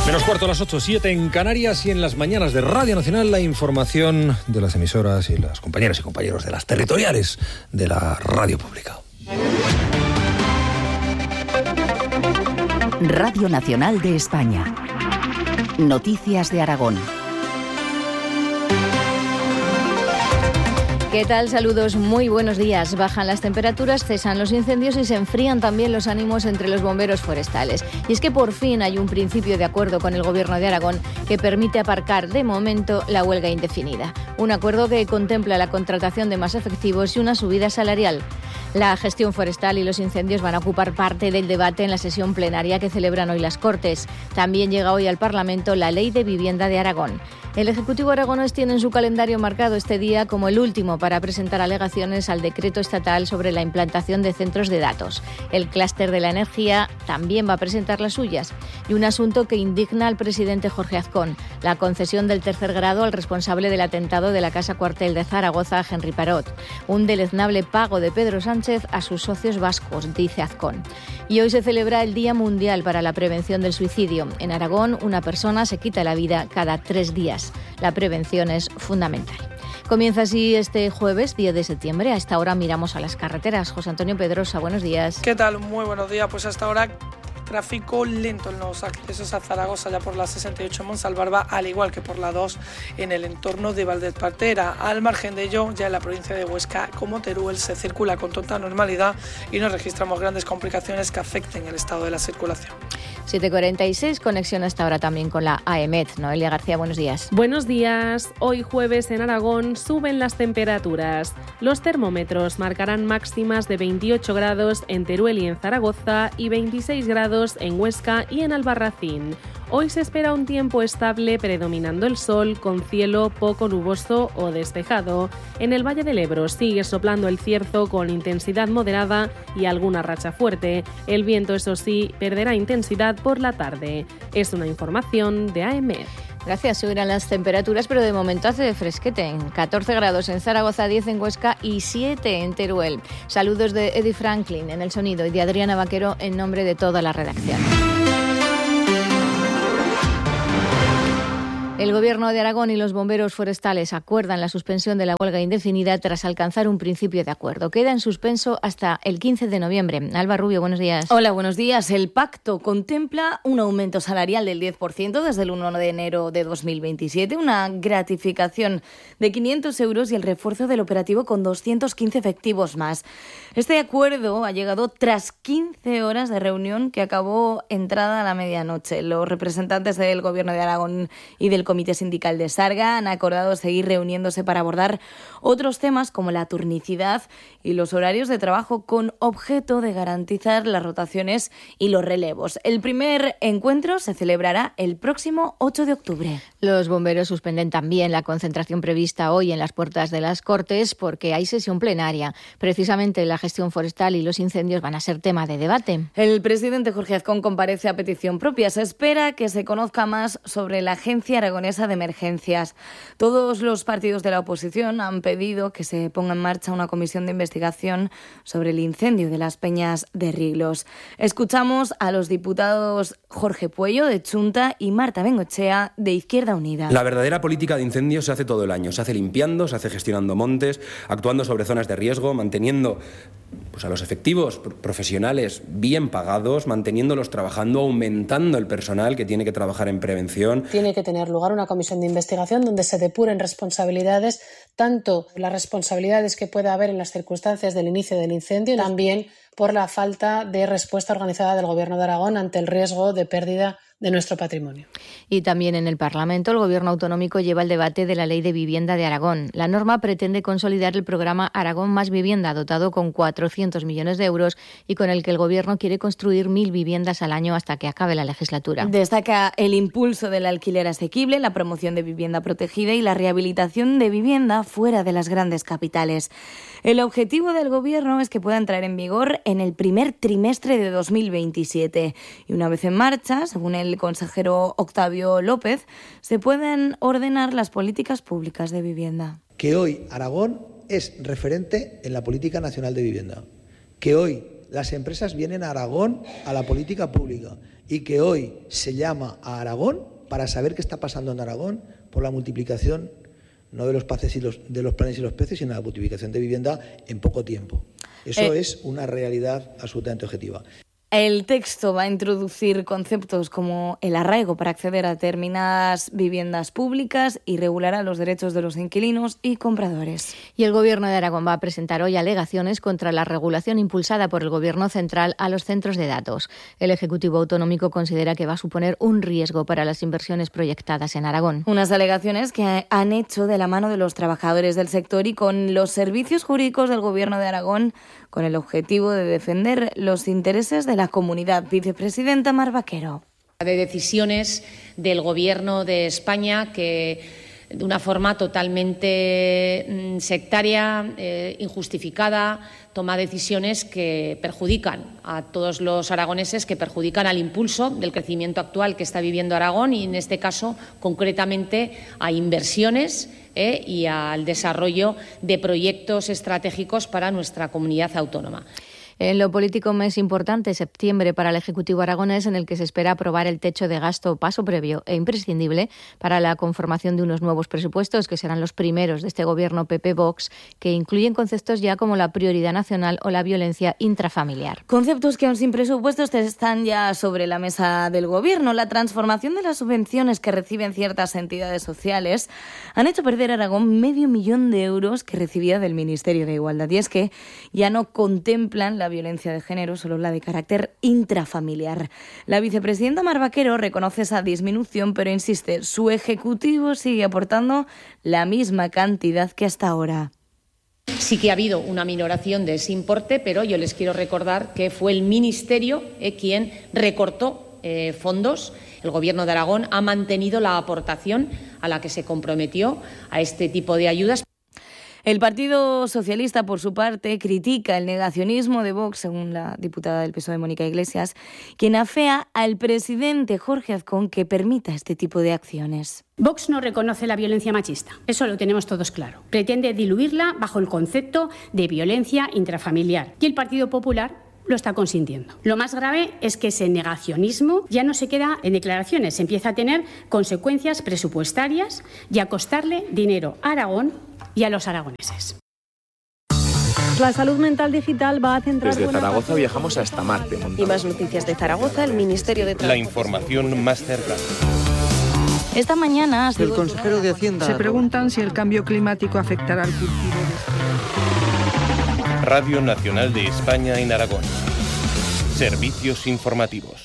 Menos cuarto a las 8:07 en Canarias y en las mañanas de Radio Nacional la información de las emisoras y las compañeras y compañeros de las territoriales de la radio pública. Radio Nacional de España. Noticias de Aragón. ¿Qué tal? Saludos, muy buenos días. Bajan las temperaturas, cesan los incendios y se enfrían también los ánimos entre los bomberos forestales. Y es que por fin hay un principio de acuerdo con el Gobierno de Aragón que permite aparcar de momento la huelga indefinida. Un acuerdo que contempla la contratación de más efectivos y una subida salarial. La gestión forestal y los incendios van a ocupar parte del debate en la sesión plenaria que celebran hoy las Cortes. También llega hoy al Parlamento la Ley de Vivienda de Aragón. El Ejecutivo aragonés tiene en su calendario marcado este día como el último para presentar alegaciones al decreto estatal sobre la implantación de centros de datos. El clúster de la energía también va a presentar las suyas. Y un asunto que indigna al presidente Jorge Azcón, la concesión del tercer grado al responsable del atentado de la Casa Cuartel de Zaragoza, Henry Parot. Un deleznable pago de Pedro Sánchez a sus socios vascos, dice Azcón. Y hoy se celebra el Día Mundial para la Prevención del Suicidio. En Aragón, una persona se quita la vida cada 3 días. La prevención es fundamental. Comienza así este jueves, 10 de septiembre. A esta hora miramos a las carreteras. José Antonio Pedrosa, buenos días. ¿Qué tal? Muy buenos días. Pues hasta ahora tráfico lento en los accesos a Zaragoza, ya por la 68 en Monsalvarba, al igual que por la 2 en el entorno de Valdezpartera. Al margen de ello, ya en la provincia de Huesca, como Teruel, se circula con total normalidad y no registramos grandes complicaciones que afecten el estado de la circulación. 7:46, conexión hasta ahora también con la AEMET. Noelia García, buenos días. Buenos días. Hoy jueves en Aragón suben las temperaturas. Los termómetros marcarán máximas de 28 grados en Teruel y en Zaragoza y 26 grados en Huesca y en Albarracín. Hoy se espera un tiempo estable predominando el sol con cielo poco nuboso o despejado. En el Valle del Ebro sigue soplando el cierzo con intensidad moderada y alguna racha fuerte. El viento, eso sí, perderá intensidad por la tarde. Es una información de AEMET. Gracias, subirán las temperaturas, pero de momento hace fresquete. En 14 grados en Zaragoza, 10 en Huesca y 7 en Teruel. Saludos de Eddie Franklin en el sonido y de Adriana Vaquero en nombre de toda la redacción. El Gobierno de Aragón y los bomberos forestales acuerdan la suspensión de la huelga indefinida tras alcanzar un principio de acuerdo. Queda en suspenso hasta el 15 de noviembre. Alba Rubio, buenos días. Hola, buenos días. El pacto contempla un aumento salarial del 10% desde el 1 de enero de 2027, una gratificación de 500 euros y el refuerzo del operativo con 215 efectivos más. Este acuerdo ha llegado tras 15 horas de reunión que acabó entrada a la medianoche. Los representantes del Gobierno de Aragón y del Comité Sindical de Sarga han acordado seguir reuniéndose para abordar otros temas como la turnicidad y los horarios de trabajo con objeto de garantizar las rotaciones y los relevos. El primer encuentro se celebrará el próximo 8 de octubre. Los bomberos suspenden también la concentración prevista hoy en las puertas de las Cortes porque hay sesión plenaria. Precisamente la gestión forestal y los incendios van a ser tema de debate. El presidente Jorge Azcón comparece a petición propia. Se espera que se conozca más sobre la Agencia Aragonesa de Emergencias. Todos los partidos de la oposición han pedido que se ponga en marcha una comisión de investigación sobre el incendio de las Peñas de Riglos. Escuchamos a los diputados Jorge Puello, de Chunta, y Marta Bengoechea, de Izquierda Unida. La verdadera política de incendios se hace todo el año. Se hace limpiando, se hace gestionando montes, actuando sobre zonas de riesgo, manteniendo a los efectivos profesionales bien pagados, manteniéndolos trabajando, aumentando el personal que tiene que trabajar en prevención. Tiene que tener lugar una comisión de investigación donde se depuren responsabilidades, tanto las responsabilidades que pueda haber en las circunstancias del inicio del incendio, también por la falta de respuesta organizada del Gobierno de Aragón ante el riesgo de pérdida de nuestro patrimonio. Y también en el Parlamento, el Gobierno autonómico lleva el debate de la Ley de Vivienda de Aragón. La norma pretende consolidar el programa Aragón Más Vivienda, dotado con 400 millones de euros y con el que el Gobierno quiere construir 1.000 viviendas al año hasta que acabe la legislatura. Destaca el impulso del alquiler asequible, la promoción de vivienda protegida y la rehabilitación de vivienda fuera de las grandes capitales. El objetivo del Gobierno es que pueda entrar en vigor en el primer trimestre de 2027 y una vez en marcha, según el consejero Octavio López, se pueden ordenar las políticas públicas de vivienda. Que hoy Aragón es referente en la política nacional de vivienda, que hoy las empresas vienen a Aragón a la política pública y que hoy se llama a Aragón para saber qué está pasando en Aragón por la multiplicación no de los planes y los peces, sino la multiplicación de vivienda en poco tiempo. Eso es una realidad absolutamente objetiva. El texto va a introducir conceptos como el arraigo para acceder a determinadas viviendas públicas y regulará los derechos de los inquilinos y compradores. Y el Gobierno de Aragón va a presentar hoy alegaciones contra la regulación impulsada por el Gobierno central a los centros de datos. El Ejecutivo Autonómico considera que va a suponer un riesgo para las inversiones proyectadas en Aragón. Unas alegaciones que han hecho de la mano de los trabajadores del sector y con los servicios jurídicos del Gobierno de Aragón, con el objetivo de defender los intereses de la comunidad. Vicepresidenta Mar Vaquero. De decisiones del Gobierno de España que, de una forma totalmente sectaria, injustificada, toma decisiones que perjudican a todos los aragoneses, que perjudican al impulso del crecimiento actual que está viviendo Aragón y, en este caso, concretamente, a inversiones y al desarrollo de proyectos estratégicos para nuestra comunidad autónoma. En lo político, mes importante, septiembre para el Ejecutivo aragonés, en el que se espera aprobar el techo de gasto, paso previo e imprescindible para la conformación de unos nuevos presupuestos, que serán los primeros de este Gobierno PP-Vox, que incluyen conceptos ya como la prioridad nacional o la violencia intrafamiliar. Conceptos que aún sin presupuestos están ya sobre la mesa del Gobierno. La transformación de las subvenciones que reciben ciertas entidades sociales han hecho perder a Aragón 500.000 euros que recibía del Ministerio de Igualdad. Y es que ya no contemplan la violencia de género, solo la de carácter intrafamiliar. La vicepresidenta Mar Vaquero reconoce esa disminución, pero insiste, su ejecutivo sigue aportando la misma cantidad que hasta ahora. Sí que ha habido una minoración de ese importe, pero yo les quiero recordar que fue el Ministerio quien recortó fondos. El Gobierno de Aragón ha mantenido la aportación a la que se comprometió a este tipo de ayudas. El Partido Socialista, por su parte, critica el negacionismo de Vox, según la diputada del PSOE, Mónica Iglesias, quien afea al presidente Jorge Azcón que permita este tipo de acciones. Vox no reconoce la violencia machista, eso lo tenemos todos claro. Pretende diluirla bajo el concepto de violencia intrafamiliar y el Partido Popular lo está consintiendo. Lo más grave es que ese negacionismo ya no se queda en declaraciones, empieza a tener consecuencias presupuestarias y a costarle dinero a Aragón y a los aragoneses. La salud mental digital va a centrar... Desde Zaragoza viajamos hasta Marte. Y más noticias de Zaragoza, el Ministerio de Transporte. La información más cercana. Esta mañana... El consejero de Hacienda... Se preguntan si el cambio climático afectará al cultivo de... Radio Nacional de España en Aragón. Servicios informativos.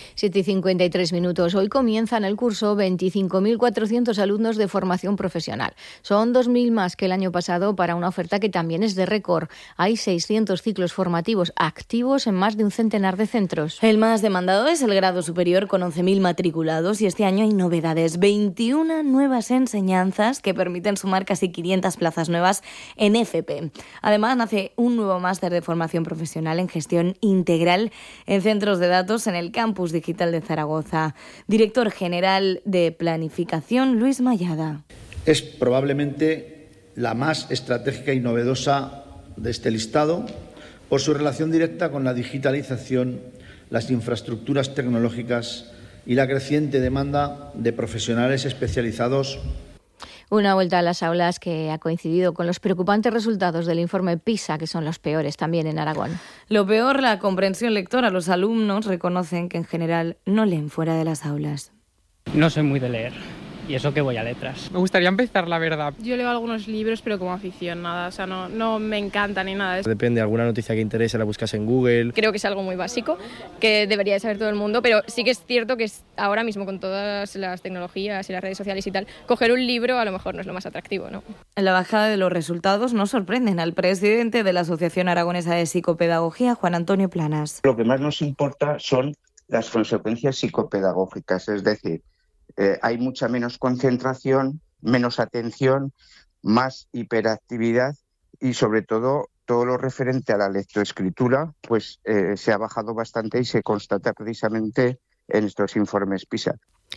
7:53. Hoy comienzan el curso 25.400 alumnos de formación profesional. Son 2.000 más que el año pasado para una oferta que también es de récord. Hay 600 ciclos formativos activos en más de un centenar de centros. El más demandado es el grado superior con 11.000 matriculados y este año hay novedades. 21 nuevas enseñanzas que permiten sumar casi 500 plazas nuevas en FP. Además, nace un nuevo máster de formación profesional en gestión integral en centros de datos en el campus digital de Zaragoza. Director general de Planificación, Luis Mayada. Es probablemente la más estratégica y novedosa de este listado por su relación directa con la digitalización, las infraestructuras tecnológicas y la creciente demanda de profesionales especializados. Una vuelta a las aulas que ha coincidido con los preocupantes resultados del informe PISA, que son los peores también en Aragón. Lo peor, la comprensión lectora. Los alumnos reconocen que en general no leen fuera de las aulas. No soy muy de leer. Y eso que voy a letras. Me gustaría empezar, la verdad. Yo leo algunos libros, pero como afición, nada. O sea, no me encanta ni nada. Depende, alguna noticia que interese la buscas en Google. Creo que es algo muy básico, que debería de saber todo el mundo, pero sí que es cierto que ahora mismo con todas las tecnologías y las redes sociales y tal, coger un libro a lo mejor no es lo más atractivo, ¿no? La bajada de los resultados no sorprenden al presidente de la Asociación Aragonesa de Psicopedagogía, Juan Antonio Planas. Lo que más nos importa son las consecuencias psicopedagógicas, es decir, hay mucha menos concentración, menos atención, más hiperactividad y sobre todo lo referente a la lectoescritura pues se ha bajado bastante y se constata precisamente en estos informes PISA.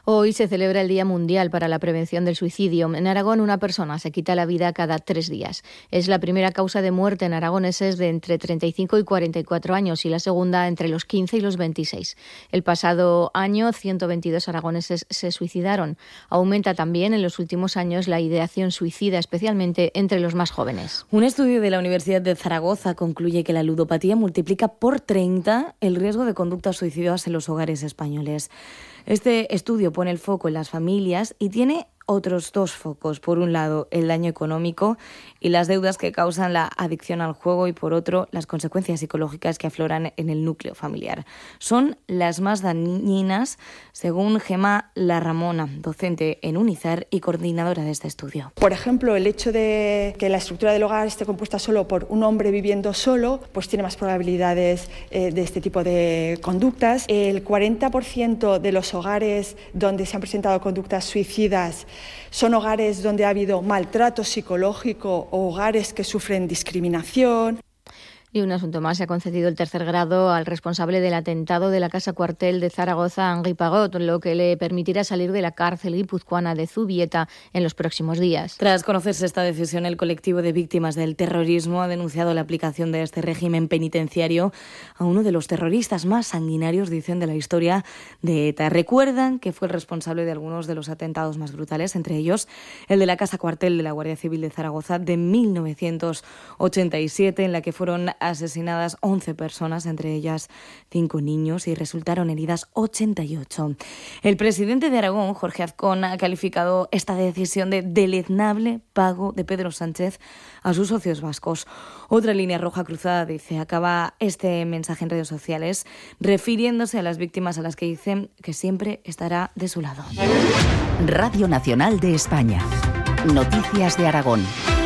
Hoy se celebra el Día Mundial para la Prevención del Suicidio. En Aragón, una persona se quita la vida cada 3 días. Es la primera causa de muerte en aragoneses de entre 35 y 44 años y la segunda entre los 15 y los 26. El pasado año, 122 aragoneses se suicidaron. Aumenta también en los últimos años la ideación suicida, especialmente entre los más jóvenes. Un estudio de la Universidad de Zaragoza concluye que la ludopatía multiplica por 30 el riesgo de conductas suicidas en los hogares españoles. Este estudio pone el foco en las familias y tiene otros 2 focos. Por un lado, el daño económico y las deudas que causan la adicción al juego y, por otro, las consecuencias psicológicas que afloran en el núcleo familiar. Son las más dañinas, según Gemma Larramona, docente en UNIZAR y coordinadora de este estudio. Por ejemplo, el hecho de que la estructura del hogar esté compuesta solo por un hombre viviendo solo, pues tiene más probabilidades de este tipo de conductas. El 40% de los hogares donde se han presentado conductas suicidas son hogares donde ha habido maltrato psicológico o hogares que sufren discriminación. Y un asunto más, se ha concedido el 3er grado al responsable del atentado de la Casa Cuartel de Zaragoza, Henri Parot, lo que le permitirá salir de la cárcel guipuzcoana de Zubieta en los próximos días. Tras conocerse esta decisión, el colectivo de víctimas del terrorismo ha denunciado la aplicación de este régimen penitenciario a uno de los terroristas más sanguinarios, dicen, de la historia de ETA. Recuerdan que fue el responsable de algunos de los atentados más brutales, entre ellos el de la Casa Cuartel de la Guardia Civil de Zaragoza de 1987, en la que fueron asesinadas 11 personas, entre ellas 5 niños, y resultaron heridas 88. El presidente de Aragón, Jorge Azcón, ha calificado esta decisión de deleznable pago de Pedro Sánchez a sus socios vascos. Otra línea roja cruzada, dice, acaba este mensaje en redes sociales refiriéndose a las víctimas, a las que dicen que siempre estará de su lado. Radio Nacional de España. Noticias de Aragón.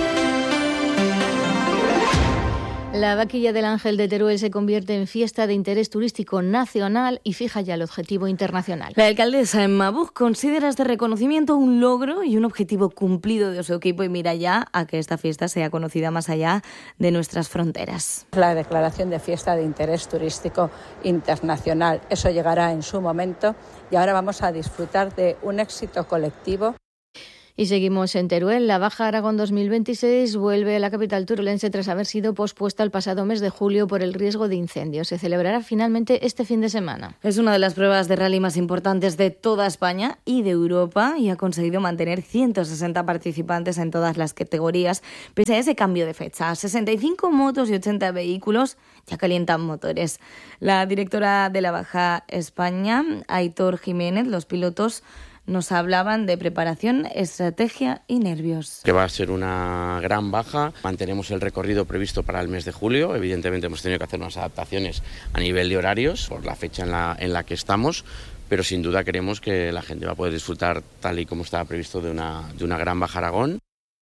La vaquilla del Ángel de Teruel se convierte en fiesta de interés turístico nacional y fija ya el objetivo internacional. La alcaldesa Emma Buch considera este reconocimiento un logro y un objetivo cumplido de su equipo y mira ya a que esta fiesta sea conocida más allá de nuestras fronteras. La declaración de fiesta de interés turístico internacional, eso llegará en su momento y ahora vamos a disfrutar de un éxito colectivo. Y seguimos en Teruel. La Baja Aragón 2026 vuelve a la capital turulense tras haber sido pospuesta el pasado mes de julio por el riesgo de incendio. Se celebrará finalmente este fin de semana. Es una de las pruebas de rally más importantes de toda España y de Europa y ha conseguido mantener 160 participantes en todas las categorías, pese a ese cambio de fecha. 65 motos y 80 vehículos ya calientan motores. La directora de la Baja España, Aitor Jiménez, los pilotos nos hablaban de preparación, estrategia y nervios. Que va a ser una gran baja. Mantenemos el recorrido previsto para el mes de julio. Evidentemente hemos tenido que hacer unas adaptaciones a nivel de horarios por la fecha en la que estamos, pero sin duda queremos que la gente va a poder disfrutar tal y como estaba previsto de una gran Baja Aragón.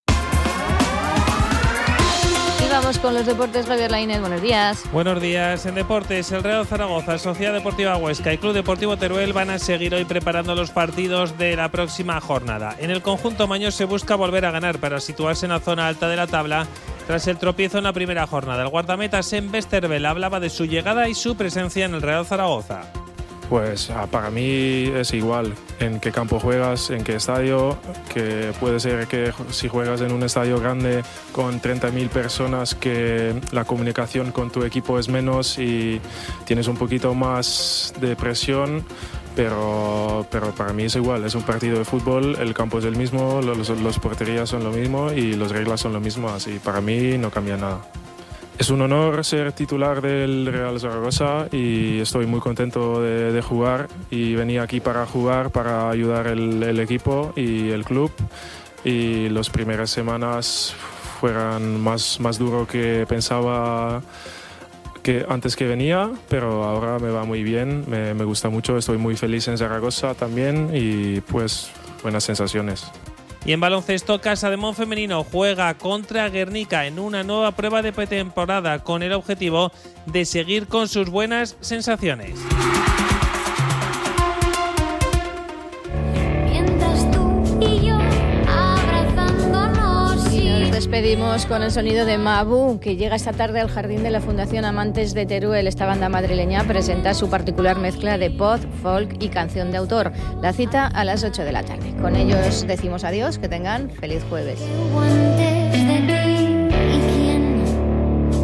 Vamos con los deportes. Javier Lainez, buenos días. Buenos días. En deportes, el Real Zaragoza, Sociedad Deportiva Huesca y Club Deportivo Teruel van a seguir hoy preparando los partidos de la próxima jornada. En el conjunto maños se busca volver a ganar para situarse en la zona alta de la tabla tras el tropiezo en la primera jornada. El guardameta Sem Westerveld hablaba de su llegada y su presencia en el Real Zaragoza. Pues para mí es igual en qué campo juegas, en qué estadio, que puede ser que si juegas en un estadio grande con 30.000 personas que la comunicación con tu equipo es menos y tienes un poquito más de presión, pero para mí es igual, es un partido de fútbol, el campo es el mismo, los porterías son lo mismo y las reglas son lo mismo, así para mí no cambia nada. Es un honor ser titular del Real Zaragoza y estoy muy contento de jugar y venía aquí para jugar, para ayudar el equipo y el club. Y las primeras semanas fueron más duro que pensaba que antes que venía, pero ahora me va muy bien, me gusta mucho, estoy muy feliz en Zaragoza también y pues buenas sensaciones. Y en baloncesto, Casa de Mon femenino juega contra Guernica en una nueva prueba de pretemporada con el objetivo de seguir con sus buenas sensaciones. despedimos con el sonido de Mabú, que llega esta tarde al jardín de la Fundación Amantes de Teruel. Esta banda madrileña presenta su particular mezcla de pop, folk y canción de autor. La cita a las 8 de la tarde. Con ellos decimos adiós, que tengan feliz jueves.